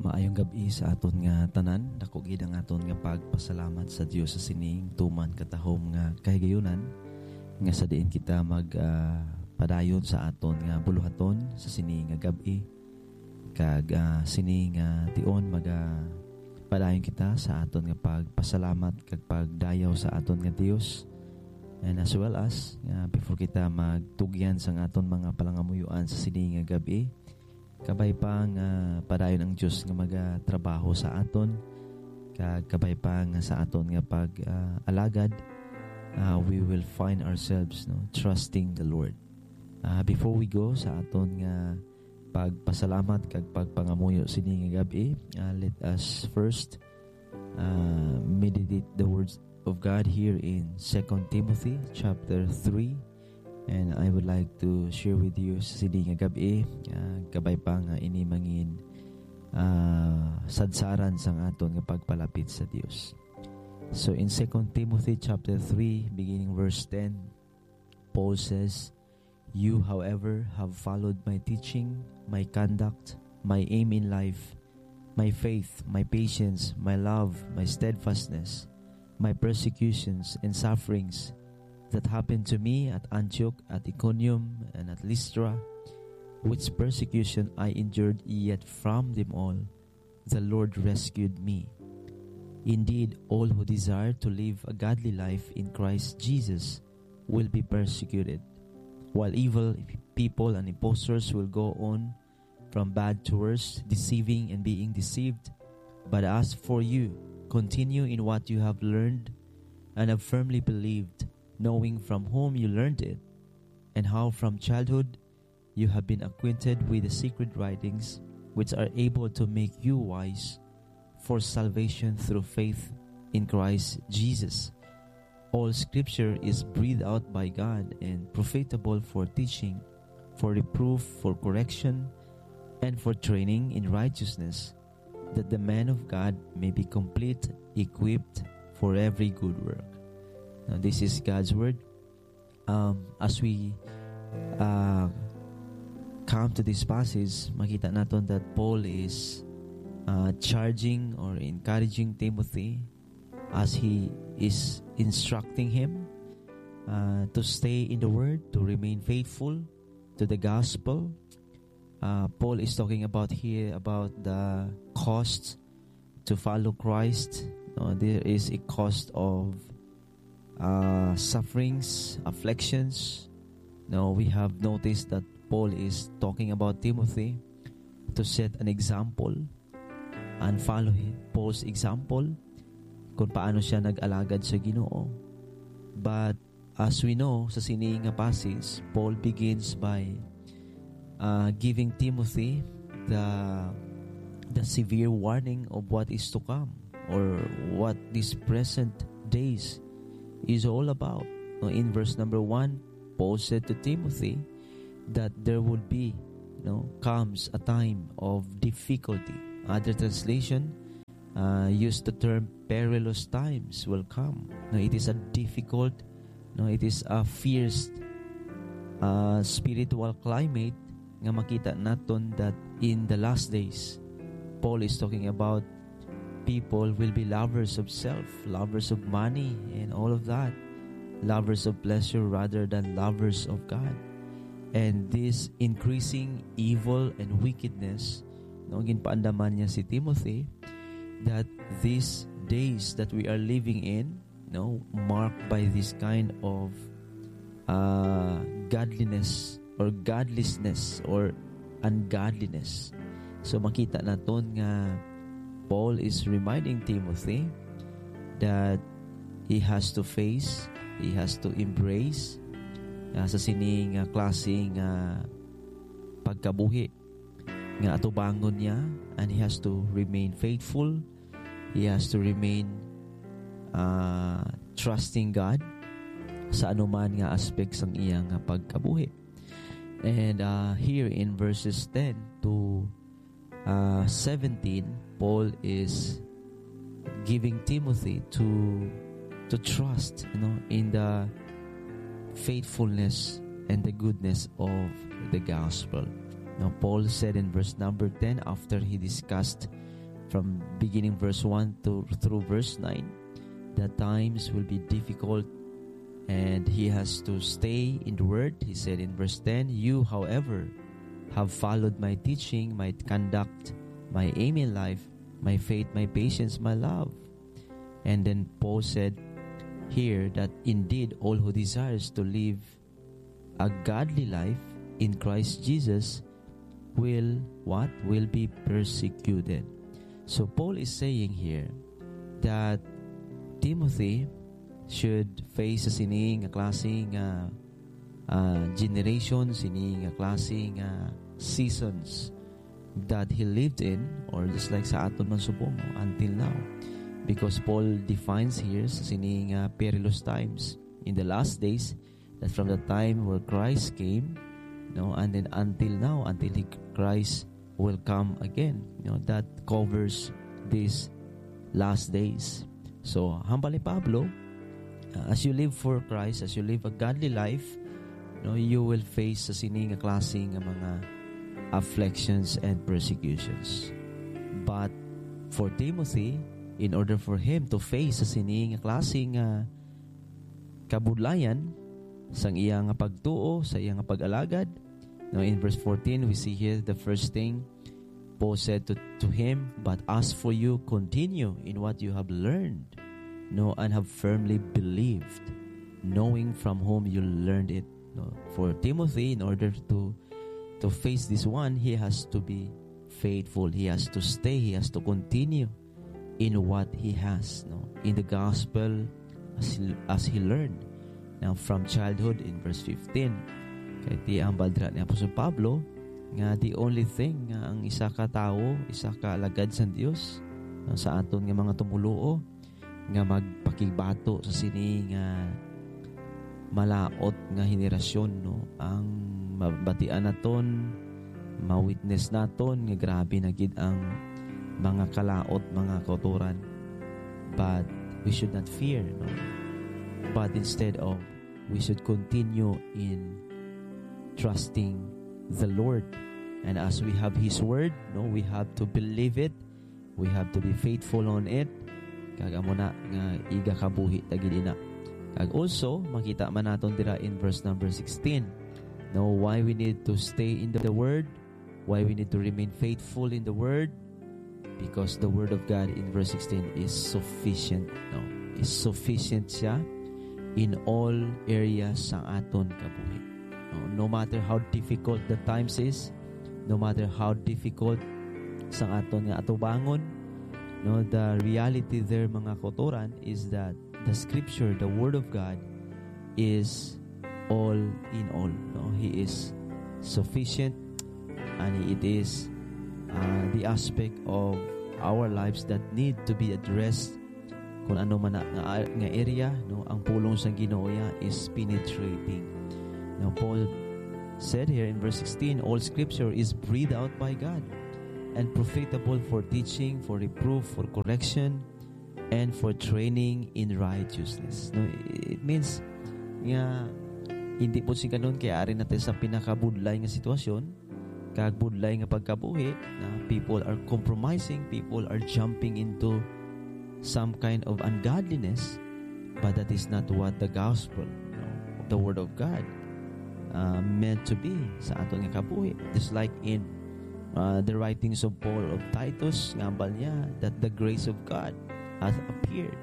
Maayong gabi sa aton nga tanan. Dako gid ang aton nga pagpasalamat sa Dios sa sining tuman katahom nga kahigayunan nga sa diin kita padayon sa aton nga buluhaton sa sining nga gabi. Kag sining tion padayon kita sa aton nga pagpasalamat kag pagdayaw sa aton nga Dios. And as well as before kita magtugyan sa aton mga palangamuyuan sa sining nga gabi, kabay pa nga padayon ang Diyos nga magatrabaho sa aton, kag kabay pa nga sa aton nga pag-alagad, we will find ourselves trusting the Lord. Before we go sa aton nga pagpasalamat kag pagpangamuyo sini nga gabi, let us first meditate the words of God here in 2 Timothy chapter 3. And I would like to share with you sa sini nga gabi, kabay pa nga inimangin sadsaran sang aton nga pagpalapit sa Dios. So in 2 Timothy chapter 3 beginning verse 10, Paul says, "You however have followed my teaching, my conduct, my aim in life, my faith, my patience, my love, my steadfastness, my persecutions and sufferings that happened to me at Antioch, at Iconium, and at Lystra, which persecution I endured, yet from them all the Lord rescued me. Indeed, all who desire to live a godly life in Christ Jesus will be persecuted, while evil people and impostors will go on from bad to worse, deceiving and being deceived. But as for you, continue in what you have learned and have firmly believed, knowing from whom you learned it, and how from childhood you have been acquainted with the secret writings, which are able to make you wise for salvation through faith in Christ Jesus. All Scripture is breathed out by God and profitable for teaching, for reproof, for correction, and for training in righteousness, that the man of God may be complete, equipped for every good work." Now, this is God's word. As we come to this passage, makita natin that Paul is charging or encouraging Timothy as he is instructing him to stay in the word, to remain faithful to the gospel. Paul is talking about here about the cost to follow Christ. There is a cost of sufferings, afflictions. Now we have noticed that Paul is talking about Timothy to set an example and follow Paul's example kung paano siya nag-alagad sa Ginoo. But as we know sa sini nga passage, Paul begins by giving Timothy the severe warning of what is to come, or what this present days is all about. In verse number 1, Paul said to Timothy that there would be, comes a time of difficulty. Other translation use the term perilous times will come. It is a difficult, it is a fierce spiritual climate nga makita naton that in the last days, Paul is talking about people will be lovers of self, lovers of money, and all of that. Lovers of pleasure rather than lovers of God. And this increasing evil and wickedness, ginpaandaman niya si Timothy, that these days that we are living in, marked by this kind of godliness or godlessness or ungodliness. So makita naton nga Paul is reminding Timothy that he has to face, he has to embrace sa sining klaseng pagkabuhi nga atubangon niya, and he has to remain faithful, he has to remain trusting God sa anuman nga aspects ng iyang pagkabuhi. And here in verses 10 to 17, Paul is giving Timothy to trust, in the faithfulness and the goodness of the gospel. Now, Paul said in verse number 10, after he discussed from beginning verse 1 through verse 9, the times will be difficult and he has to stay in the Word. He said in verse 10, "You, however, have followed my teaching, my conduct, my aim in life, my faith, my patience, my love." And then Paul said here that indeed all who desires to live a godly life in Christ Jesus will what? Will be persecuted. So Paul is saying here that Timothy should face sa sining klaseng generation, sining klaseng seasons that he lived in, or just like sa aton man subong until now. Because Paul defines here sa sining perilous times in the last days, that from the time where Christ came, and then until now, until Christ will come again, that covers these last days. So, hambal ni Pablo, as you live for Christ, as you live a godly life, you will face sa sining klaseng mga afflictions and persecutions. But for Timothy, in order for him to face sa sining klaseng kabudlayan sa iyang pagtuo, sa iyang pag-alagad. Now in verse 14, we see here the first thing Paul said to him, "But as for you, continue in what you have learned, and have firmly believed, knowing from whom you learned it." For Timothy, in order to face this one, he has to be faithful. He has to stay. He has to continue in what he has, in the gospel as he learned. Now, from childhood, in verse 15, kaya di ang baldra ni Apostol Pablo, nga the only thing nga ang isa ka tao, isa ka alagad sa Dios, sa aton nga mga tumuluo, nga magpakibato sa sini nga malaot nga henerasyon, ang mabatian naton, ma-witness naton nga grabe na gid ang mga kalaot, mga kauturan. But we should not fear, but instead of, we should continue in trusting the Lord. And as we have His Word, we have to believe it, we have to be faithful on it. Kag amo na nga iga kabuhi tagid ina. Kag also makita man naton dira in verse number 16, why we need to stay in the Word, why we need to remain faithful in the Word, because the Word of God in verse 16 is sufficient. Is sufficient siya in all areas sa aton kabuhi. No matter how difficult the times is, no matter how difficult sa aton nga atubangon, the reality there, mga kauturan, is that the Scripture, the Word of God, is all in all. He is sufficient, and it is the aspect of our lives that need to be addressed. Kung ano man nga area, ang pulong sa Ginoo is penetrating. Now Paul said here in verse 16, all Scripture is breathed out by God and profitable for teaching, for reproof, for correction, and for training in righteousness. It means nga hindi po si kanon kaya ari natin sa pinakabudlay nga sitwasyon, kagbudlay nga pagkabuhi, na people are compromising, people are jumping into some kind of ungodliness, but that is not what the gospel, the Word of God, meant to be sa aton nga kabuhi. Just like in the writings of Paul of Titus, ngambal niya that the grace of God hath appeared,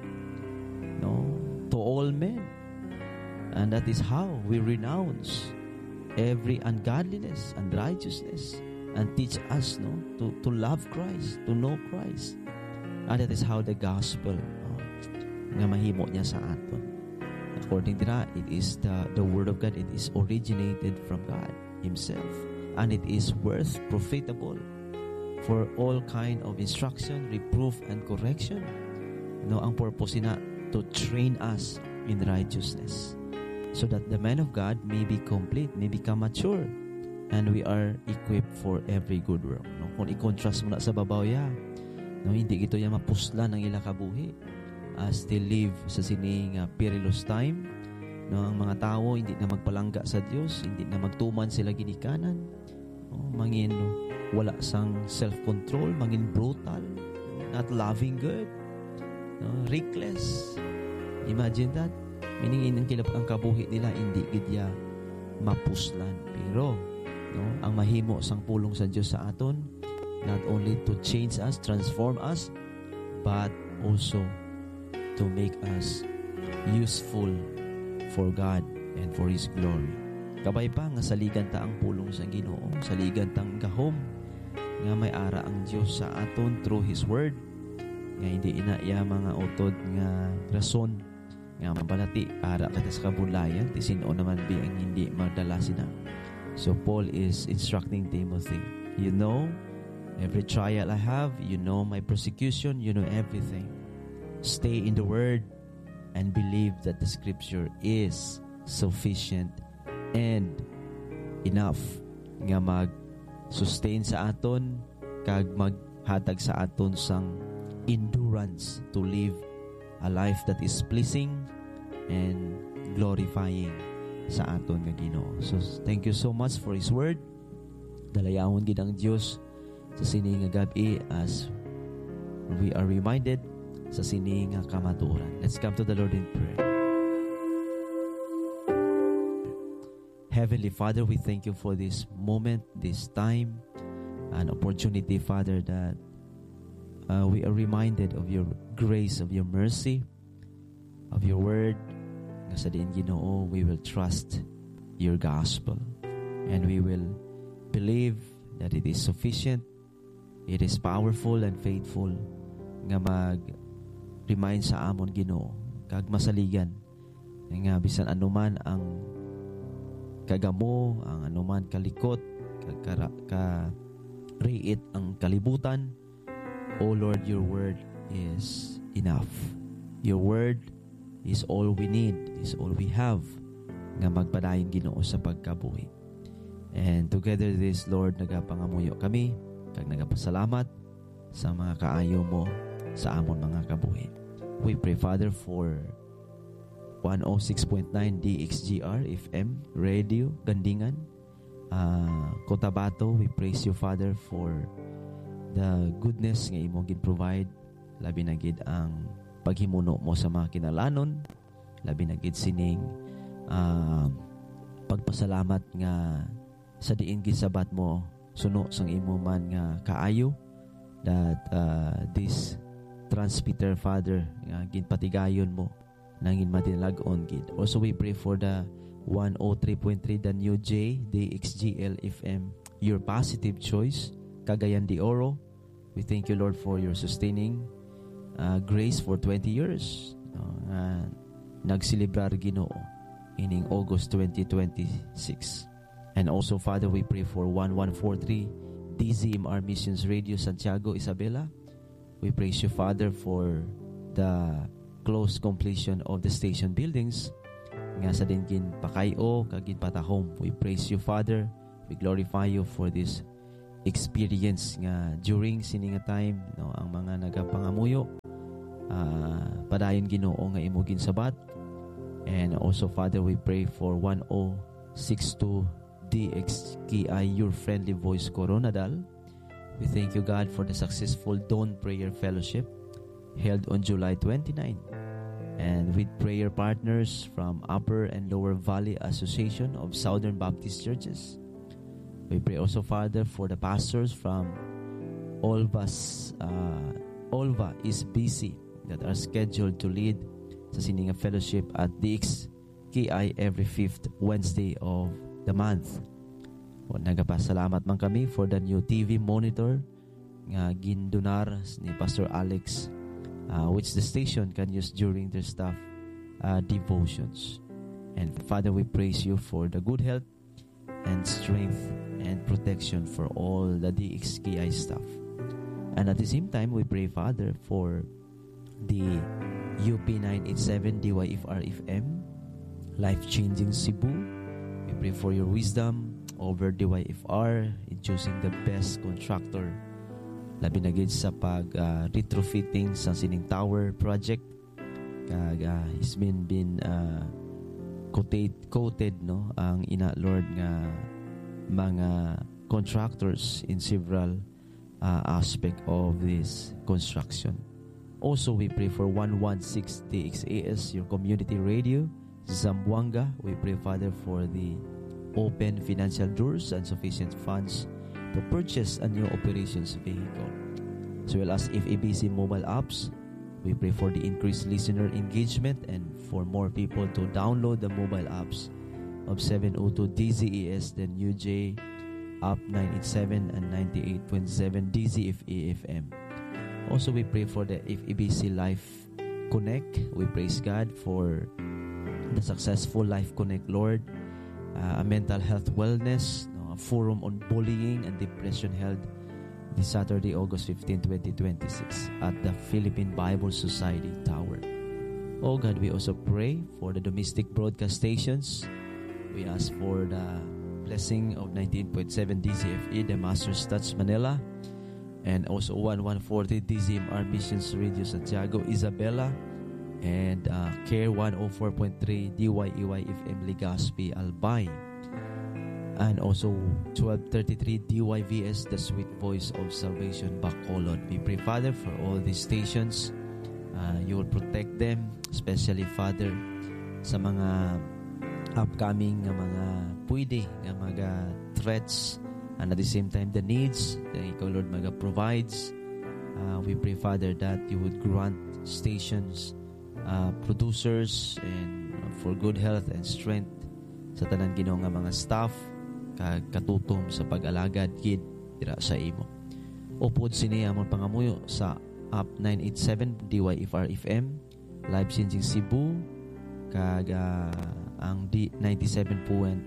to all men, and that is how we renounce every ungodliness and righteousness, and teach us to love Christ, to know Christ. And that is how the gospel nga mahimo niya sa aton. According to that, it is the Word of God. It is originated from God Himself, and it is worth profitable for all kind of instruction, reproof, and correction. Ang purpose na to train us in righteousness, so that the man of God may be complete, may become mature, and we are equipped for every good work. Kung i-contrast mo na sa babaw hindi ito yung mapusla ng ila kabuhi as they live sa sining perilous time. Ang mga tao hindi na magpalangga sa Dios, hindi na magtuman sila ginikanan, mangin wala sang self-control, mangin brutal, not loving good, no, reckless. Imagine that. Meaning ang kabuhi nila hindi gidya mapuslan. Pero no, ang mahimo sang pulong sa Dios sa aton, not only to change us, transform us, but also to make us useful for God and for His glory. Kabay pa nga saligan ta ang pulong sa Ginoo, saligan tang gahom nga may ara ang Dios sa aton through His Word, nga hindi inaya mga utod nga rason nga mabalati ara kita sa kabulayan, ti sino naman ang hindi madala sina. So Paul is instructing Timothy, you know, every trial I have, you know my persecution, you know everything. Stay in the Word and believe that the Scripture is sufficient and enough nga mag-sustain sa aton kag maghatag sa aton sang endurance to live a life that is pleasing and glorifying sa aton nga Ginoo. So thank you so much for His Word. Dalayahon gid ang Dios sa sini nga gabi as we are reminded sa sini nga kamatuoran. Let's come to the Lord in prayer. Heavenly Father, we thank you for this moment, this time, an opportunity, Father, that we are reminded of your grace, of your mercy, of your word. Nga sa diin Ginoo, we will trust your gospel and we will believe that it is sufficient, it is powerful and faithful nga mag-remind sa amon Ginoo kag masaligan nga bisan anuman ang kagamo, ang anuman kalikot, ka-riit ang kalibutan. Oh Lord, your word is enough. Your word is all we need, is all we have nga magpadayon Ginoo sa pagkabuhi. And together this, Lord, nagapangamuyo kami, kag nagapasalamat sa mga kaayo mo sa amon mga kabuhi. We pray, Father, for 106.9 DXGR FM Radio Gandingan, Cotabato. We praise you, Father, for the goodness nga imo gid provide, labi na gid ang paghimuno mo sa mga kinalanon, labi na gid sining pagpasalamat nga sa diin gid sabat mo suno sang imo man nga kaayo, that this transmitter, Father, nga ginpatigayon mo nangin matinalag-on gid. Also we pray for the 103.3 the New J DXGL FM, your positive choice, Cagayan de Oro. We thank you, Lord, for your sustaining grace for 20 years. Nagsilibrar Ginoo ining August 2026. And also, Father, we pray for 1143 DZMR Missions Radio Santiago, Isabela. We praise you, Father, for the close completion of the station buildings nga sa dinggin pakayo kagin patahom. We praise you, Father. We glorify you for this experience nga during sininga time, no, ang mga nagapangamuyo padayon Ginoo nga imugin sabat. And also, Father, we pray for 1062 DXKI Your Friendly Voice Coronadal. We thank you, God, for the successful Dawn Prayer Fellowship held on July 29, and with prayer partners from Upper and Lower Valley Association of Southern Baptist Churches. We pray also, Father, for the pastors from Olva is busy that are scheduled to lead sa Sininga Fellowship at DXKI every 5th Wednesday of the month. O, nagapasalamat man kami for the new TV monitor nga gindonar ni Pastor Alex, which the station can use during their staff devotions. And Father, we praise you for the good health and strength and protection for all the DXKI staff. And at the same time, we pray, Father, for the UP 987 DYFR FM, Life-Changing Cebu. We pray for your wisdom over DYFR in choosing the best contractor, labi na gid sa pag retrofitting sa sining tower project. It's been quoted no ang ina Lord nga mga contractors in several aspect of this construction. Also, we pray for 116 DXAS, your community radio, Zamboanga. We pray, Father, for the open financial doors and sufficient funds to purchase a new operations vehicle. As well as FEBC mobile apps, we pray for the increased listener engagement and for more people to download the mobile apps of 702 DZES, the New J App 987 and 98.7 DZFE-FM. Also, we pray for the FEBC Life Connect. We praise God for the successful Life Connect, Lord. A mental health wellness, a forum on bullying and depression held this Saturday, August 15, 2026 at the Philippine Bible Society Tower. Oh God, we also pray for the domestic broadcast stations. We ask for the blessing of 19.7 DZFE, the Master's Touch Manila, and also 1140 DZMR Missions Radio Santiago, Isabela, and Care 104.3 DYEY FM Legazpi, Albay, and also 1233 DYVS, the Sweet Voice of Salvation, Bacolod. We pray, Father, for all these stations. You will protect them, especially, Father, sa mga upcoming nga mga pwede nga mga threats, and at the same time the needs that Ikaw, Lord, provides. We pray, Father, that you would grant stations producers and for good health and strength sa tanan Ginoo nga mga staff katutom sa pag-alagad gid dira sa imo. Upod sini amon pangamuyo sa App 987 DYFR FM, Live Changing Cebu, kag ang 97.5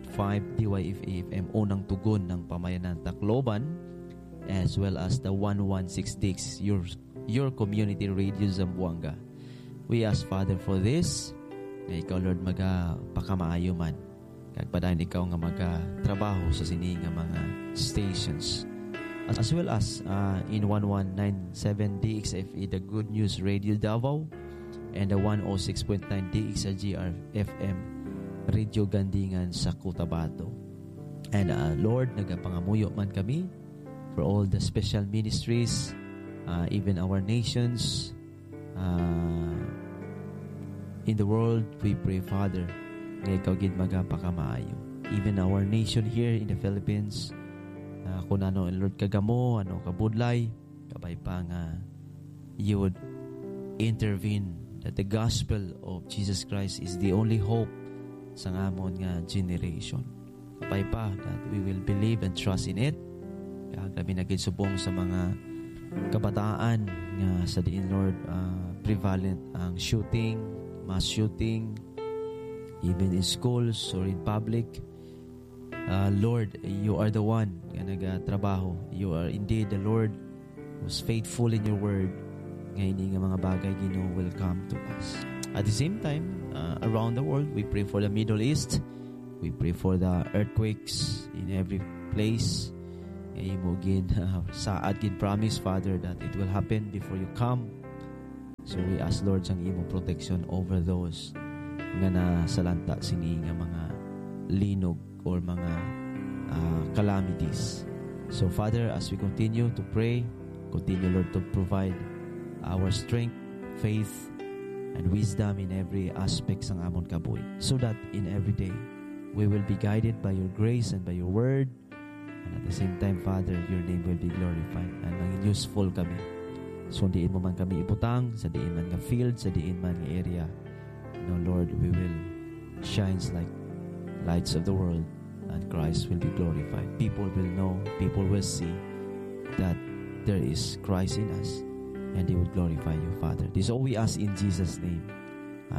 DYFA FM, unang tugon ng pamayanan Tacloban, as well as the 116 DX, your community radio Zamboanga. We ask, Father, for this, na Ikaw, Lord, pakamaayo man, kag padayon Ikaw nga trabaho sa sini nga mga stations, as well as in 1197 DXFE, the Good News Radio Davao, and the 106.9 DXRGR FM Radio Gandingan sa Cotabato. And Lord, nagapangamuyo man kami for all the special ministries, even our nations in the world. We pray, Father, nga Ikaw gid magapakamaayo. Even our nation here in the Philippines, kung ano, Lord, kagamo, ano, kabudlay, kabay pa nga you would intervene, that the gospel of Jesus Christ is the only hope sa ngamon nga generation. Kapay pa that we will believe and trust in it. Kaya grabe nagitsubong sa mga kabataan nga sa diin, Lord, prevalent ang shooting, mass shooting, even in schools or in public. Lord, you are the one nga nagatrabaho. You are indeed the Lord who's faithful in your word. Ngayon nga mga bagay, Ginoo, will come to us. At the same time, around the world, we pray for the Middle East. We pray for the earthquakes in every place. Ngayon mo gin saad gin promise, Father, that it will happen before you come. So we ask, Lord, sang imo protection over those nga nasalanta sini nga mga linog or mga calamities. So, Father, as we continue to pray, continue, Lord, to provide our strength, faith, and wisdom in every aspect sang amon kabuhi, so that in every day we will be guided by your grace and by your word, and at the same time, Father, your name will be glorified and maging useful kami. So diin mo man kami ibutang, sa diin man nga field, sa diin man nga area, no, Lord, we will shine like lights of the world, and Christ will be glorified. People will know, people will see that there is Christ in us, and they will glorify you, Father. This is all we ask in Jesus' name.